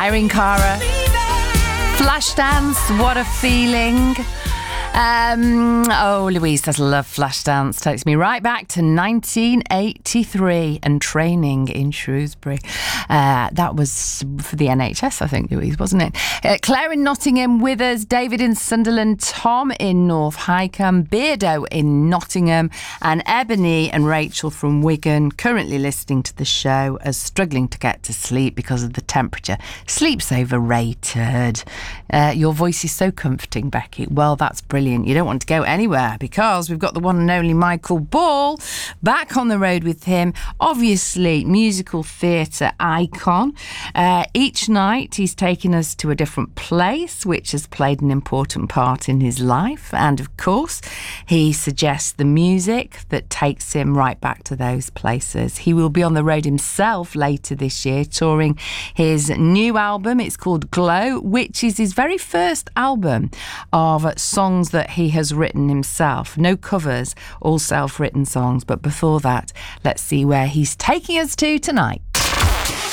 Irene Cara. Flashdance, what a feeling. Louise says, love Flashdance. Takes me right back to 1983 and training in Shrewsbury. That was for the NHS, I think, Louise, wasn't it? Claire in Nottingham with us, David in Sunderland, Tom in North Highcombe, Beardo in Nottingham, and Ebony and Rachel from Wigan, currently listening to the show as struggling to get to sleep because of the temperature. Sleep's overrated. Your voice is so comforting, Becky. Well, that's brilliant. You don't want to go anywhere because we've got the one and only Michael Ball back on the road with him. Obviously, musical theatre icon. Each night he's taken us to a different place, which has played an important part in his life. And of course, he suggests the music that takes him right back to those places. He will be on the road himself later this year, touring his new album. It's called Glow, which is his very first album of songs that he has written himself. No covers, all self-written songs. But before that, let's see where he's taking us to tonight.